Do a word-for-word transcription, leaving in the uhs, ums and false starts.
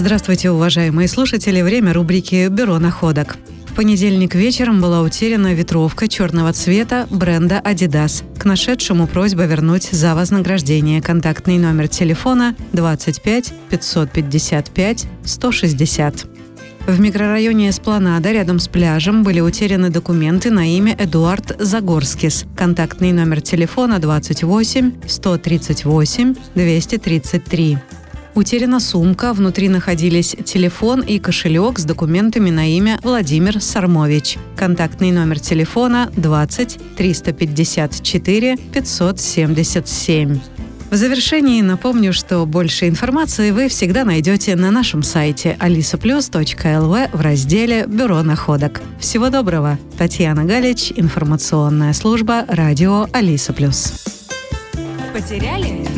Здравствуйте, уважаемые слушатели. Время рубрики «Бюро находок». В понедельник вечером была утеряна ветровка черного цвета бренда Adidas. К нашедшему просьба вернуть за вознаграждение. Контактный номер телефона двадцать пять пятьсот пятьдесят пять сто шестьдесят. В микрорайоне Эспланада рядом с пляжем были утеряны документы на имя Эдуард Загорскис. Контактный номер телефона двадцать восемь сто тридцать восемь двести тридцать три. Утеряна сумка, внутри находились телефон и кошелек с документами на имя Владимир Сармович. Контактный номер телефона двадцать триста пятьдесят четыре пятьсот семьдесят семь. В завершении напомню, что больше информации вы всегда найдете на нашем сайте алиса плюс точка эл ви в разделе «Бюро находок». Всего доброго! Татьяна Галич, информационная служба радио Алиса плюс. Потеряли?